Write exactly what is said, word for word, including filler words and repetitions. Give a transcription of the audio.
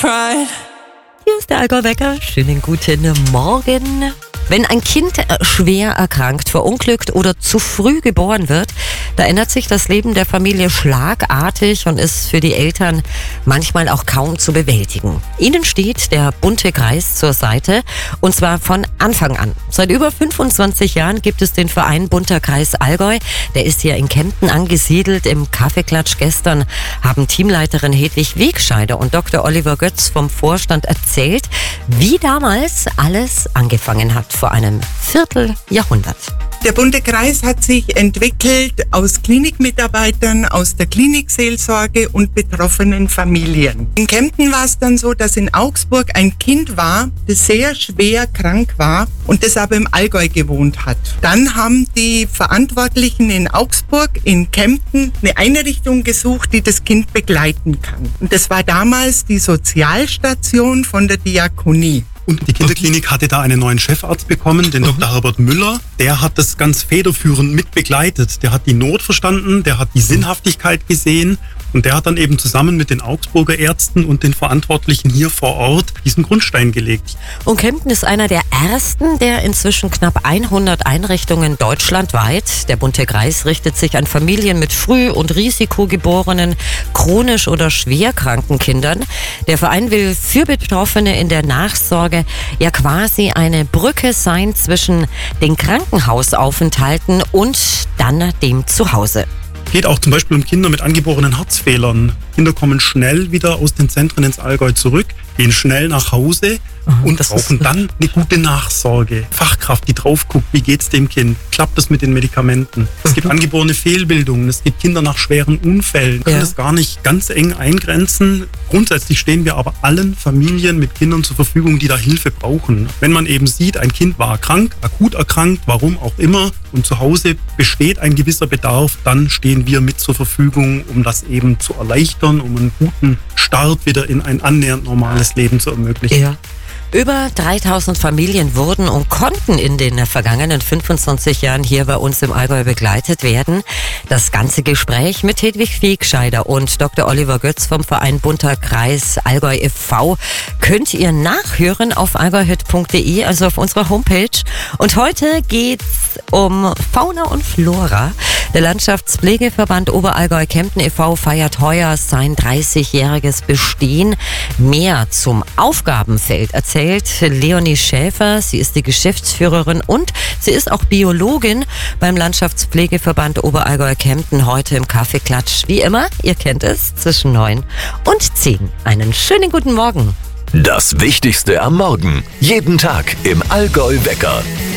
pride. Hier ist der Allgäu-Wecker. Schönen guten Morgen. Wenn ein Kind schwer erkrankt, verunglückt oder zu früh geboren wird, da ändert sich das Leben der Familie schlagartig und ist für die Eltern manchmal auch kaum zu bewältigen. Ihnen steht der bunte Kreis zur Seite, und zwar von Anfang an. Seit über fünfundzwanzig Jahren gibt es den Verein Bunter Kreis Allgäu. Der ist hier in Kempten angesiedelt. Im Kaffeeklatsch gestern haben Teamleiterin Hedwig Wegscheider und Doktor Oliver Götz vom Vorstand erzählt, wie damals alles angefangen hat, vor einem Vierteljahrhundert. Der bunte Kreis hat sich entwickelt aus Klinikmitarbeitern, aus der Klinikseelsorge und betroffenen Familien. In Kempten war es dann so, dass in Augsburg ein Kind war, das sehr schwer krank war und das aber im Allgäu gewohnt hat. Dann haben die Verantwortlichen in Augsburg, in Kempten, eine Einrichtung gesucht, die das Kind begleiten kann. Und das war damals die Sozialstation von der Diakonie. Und die Kinderklinik hatte da einen neuen Chefarzt bekommen, den Doktor Herbert Müller. Der hat das ganz federführend mit begleitet. Der hat die Not verstanden, der hat die Sinnhaftigkeit gesehen und der hat dann eben zusammen mit den Augsburger Ärzten und den Verantwortlichen hier vor Ort diesen Grundstein gelegt. Und Kempten ist einer der ersten der inzwischen knapp hundert Einrichtungen deutschlandweit. Der bunte Kreis richtet sich an Familien mit früh- und risikogeborenen, chronisch oder schwerkranken Kindern. Der Verein will für Betroffene in der Nachsorge ja quasi eine Brücke sein zwischen den Krankenhausaufenthalten und dann dem Zuhause. Geht auch zum Beispiel um Kinder mit angeborenen Herzfehlern. Kinder kommen schnell wieder aus den Zentren ins Allgäu zurück, gehen schnell nach Hause und das brauchen ist dann eine gute Nachsorge. Fachkraft, die drauf guckt, wie geht's dem Kind? Klappt das mit den Medikamenten? Es gibt angeborene Fehlbildungen, es gibt Kinder nach schweren Unfällen. Man kann Ja. das gar nicht ganz eng eingrenzen. Grundsätzlich stehen wir aber allen Familien mit Kindern zur Verfügung, die da Hilfe brauchen. Wenn man eben sieht, ein Kind war krank, akut erkrankt, warum auch immer, und zu Hause besteht ein gewisser Bedarf, dann stehen wir mit zur Verfügung, um das eben zu erleichtern, um einen guten Start wieder in ein annähernd normales Leben zu ermöglichen. Ja. Über dreitausend Familien wurden und konnten in den vergangenen fünfundzwanzig Jahren hier bei uns im Allgäu begleitet werden. Das ganze Gespräch mit Hedwig Wegscheider und Doktor Oliver Götz vom Verein Bunter Kreis Allgäu e V könnt ihr nachhören auf allgäuhit punkt de, also auf unserer Homepage. Und heute geht's um Fauna und Flora. Der Landschaftspflegeverband Oberallgäu Kempten e V feiert heuer sein dreißigjähriges Bestehen. Mehr zum Aufgabenfeld erzählt Leonie Schäfer. Sie ist die Geschäftsführerin und sie ist auch Biologin beim Landschaftspflegeverband Oberallgäu Kempten, heute im Kaffeeklatsch. Wie immer, ihr kennt es, zwischen neun und zehn. Einen schönen guten Morgen. Das Wichtigste am Morgen. Jeden Tag im Allgäu-Wecker.